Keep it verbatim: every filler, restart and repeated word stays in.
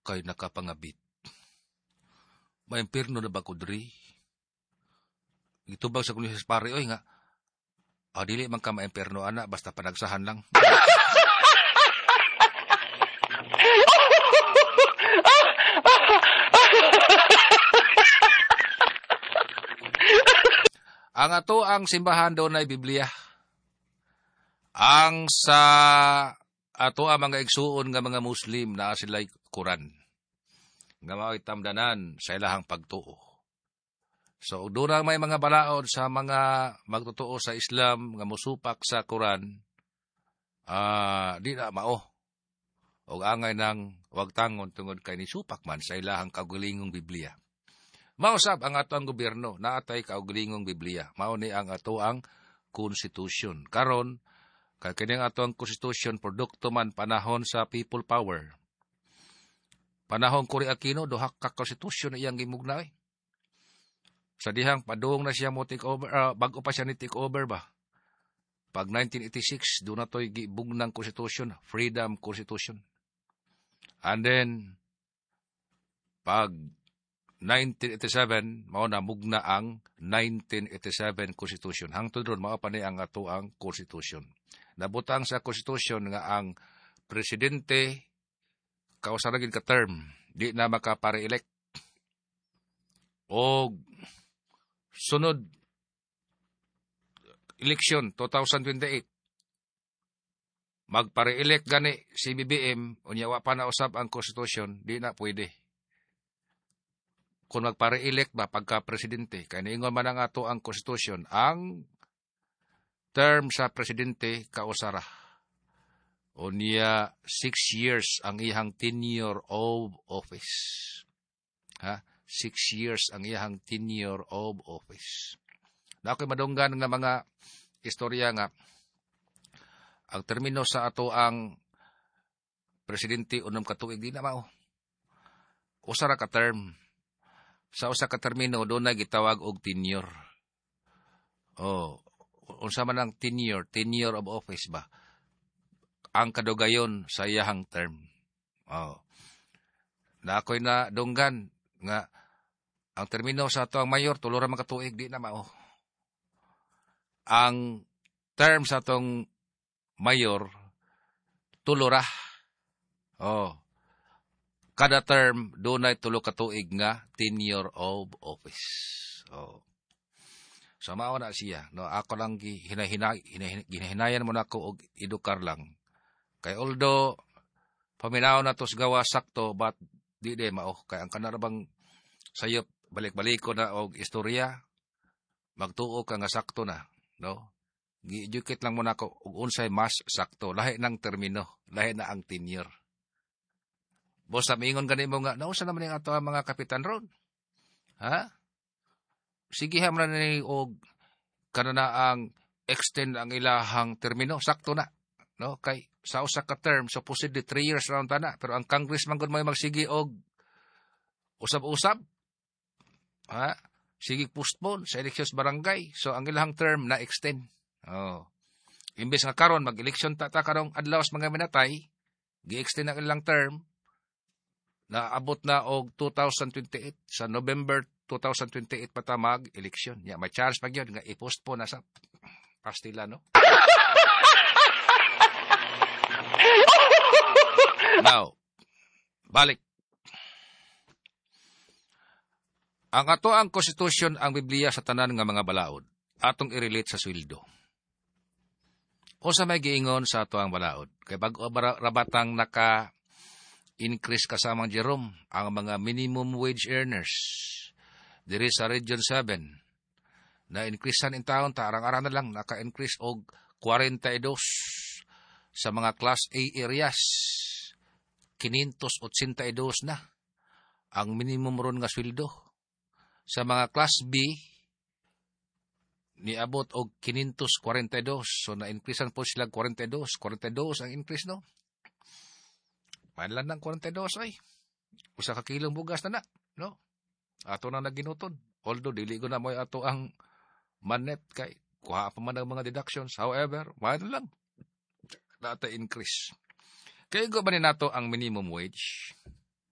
kay nakapangabit. Maimpirno na ba ko diri? Itubag sa kulisis pare, oy nga, ah, dili man ka maimpirno, ana, basta panagsahan lang. Ang ato ang simbahan doon ay Biblia. Ang sa ato ang mga igsuon nga mga Muslim na sila'y Quran. Nga mao'y tamdanan sa ilahang pagtuo. So, doon may mga balaod sa mga magtutuo sa Islam nga musupak sa Quran, uh, di na mao. O angay ng wag tangon tungod kay ni supak man sa ilahang kaugalingong Biblia. Mausab ang ato ang gobyerno, naatay kaugalingong Biblia. Mao ni ang ato ang konstitusyon. Karon, kay kining ato ang konstitusyon, produkto man panahon sa people power. Panahon Cory Aquino, duha ka konstitusyon iyang gimugnay. Sa dihang padung na siya mo take over, uh, bago pa siya ni take over ba? Pag nineteen eighty-six, doon na to'y gibug ng konstitusyon, freedom constitution. And then, pag nineteen eighty-seven, mao na mugna ang nineteen eighty-seven Constitution. Hangtod ron, mao pa ni ang ato ang Constitution. Nabutang sa Constitution nga ang presidente, kausaragin ka term, di na makapare-elect. O sunod, election, twenty twenty-eight, magpare-elect gani si B B M, unyawa pa na usab ang Constitution, di na pwede. Kung magpare-elect ba pagka-presidente, kaya naingon man ang ato ang konstitusyon, ang term sa presidente kausara. O niya, six years ang iyang tenure of office. Ha? Six years ang iyang tenure of office. Na ako'y madunggan nga mga istorya nga, ang termino sa ato ang presidente unom katuig, di na mao. Usara ka term. Sa usa ka termino, doon na gitawag og tenure. Oh, unsa man ang tenure, tenure of office ba? Ang kadugayon sa iyahang term. Oh. Na ako'y na dunggan nga ang termino sa ato ang mayor, tulo ra man ka tuig, di na mao. Ang term sa atong mayor, tulo ra. Oh. Kada term, doon ay tulo ka tuig nga tenure of office. Oh. So, mao na siya. No? Ako lang ginahinay, ginahinayan mo na ako og edukar lang. Kay although, paminaw na to sa gawa sakto, but di de mao. Kaya ang kanarabang sayop, balik-balik ko na og istorya, magtuo ka nga sakto na. No? Gi-educate lang mo na ako og unsay mas sakto. Lahi ng termino, lahi na ang tenure. Boss, mingon ganin mo nga, nausa naman yung ato ang mga kapitan ron. Ha? Sige ha man ni og kanana ang extend ang ilahang termino, sakto na. No? Kay sa usa ka term, supposedly three years round ta na. Pero ang congressman gud may magsige og usab-usab. Ha? Sige postpone sa elections barangay. So ang ilahang term na extend. Oh. Imbes nga karon mag-election ta ta karong adlaw sa mga minatay, gi-extend ang ilang term. Na abot na og two thousand twenty-eight sa November two thousand twenty-eight patamag election. Ya, may chance pag yun nga i-postpone na sa pastila, no? Now, balik. Ang ato ang konstitusyon ang Biblia sa tanan nga mga balaod. Atong i-relate sa sweldo. O sa may giingon sa ato ang balaod. Kay bago rabatang naka increase kasamang Jerome ang mga minimum wage earners diri sa Region seven na increasean in taon ta arang-arang na lang naka-increase og forty-two sa mga Class A areas five hundred eighty-two na ang minimum ron nga sweldo sa mga Class B niabot og five hundred forty-two so na-increasean po sila forty-two forty-two ang increase no. Mainlan ng forty-two ay. Usa ka kilong bugas na na, no? Ato na naginuton. Although dili ko na mo ato ang manet kay kuha pa man ang mga deductions. However, mainlan lang. Data increase. Kaya go ba ni nato ang minimum wage?